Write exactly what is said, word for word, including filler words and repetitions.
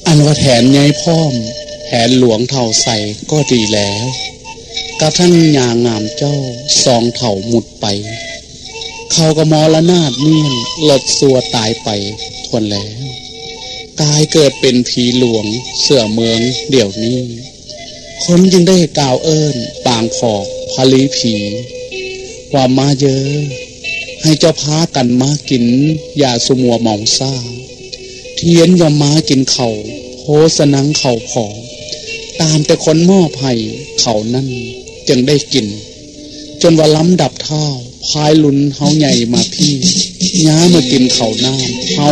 อันว่าแถนใหญ่พร้อมแถนหลวงเท่าใส่ก็ดีแล้วกับท่านยางงามเจ้าสองเท่าหมุดไปเขาก็มรณาดเนียนหลดสัวตายไปทวนแล้วกายเกิดเป็นผีหลวงเสื่อเมืองเดี๋ยวนี้คนจึงได้กล่าวเอิ้นปางผอกพลีผีว่ามาเยอะให้เจ้าพากันมากินยาสุมัวเมาซ่าเทียนยอมมากินเข่าโพสนังเข่าผอตามแต่คนมอบให้เขานั่นจึงได้กินจนว่าล้ำดับเท้าพายลุนเฮาใหญ่มาพี่ย้ามากินเข่าน้ำเฮา